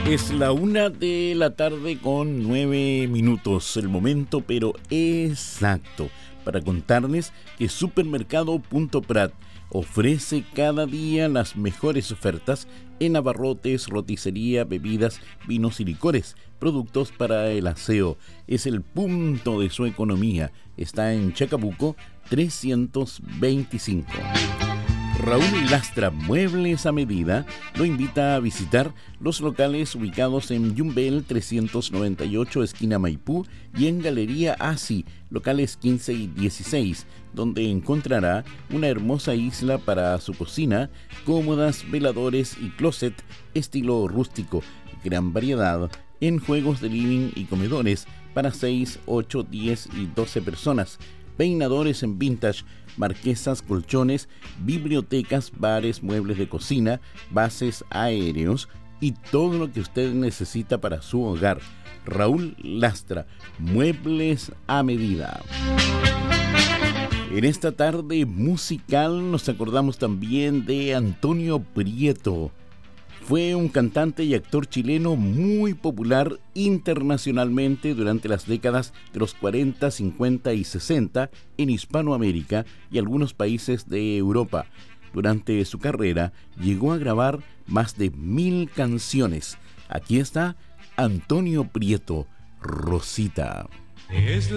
Es la 1:09 el momento, pero exacto, para contarles que Supermercado.prat ofrece cada día las mejores ofertas en abarrotes, roticería, bebidas, vinos y licores, productos para el aseo. Es el punto de su economía. Está en Chacabuco 325. Raúl Lastra Muebles a Medida lo invita a visitar los locales ubicados en Yumbel 398, esquina Maipú, y en Galería Asi, locales 15 y 16, donde encontrará una hermosa isla para su cocina, cómodas, veladores y closet estilo rústico, gran variedad en juegos de living y comedores para 6, 8, 10 y 12 personas, peinadores en vintage, marquesas, colchones, bibliotecas, bares, muebles de cocina, bases aéreos y todo lo que usted necesita para su hogar. Raúl Lastra, Muebles a Medida. En esta tarde musical nos acordamos también de Antonio Prieto. Fue un cantante y actor chileno muy popular internacionalmente durante las décadas de los 40, 50 y 60 en Hispanoamérica y algunos países de Europa. Durante su carrera llegó a grabar más de 1000 canciones. Aquí está Antonio Prieto, Rosita.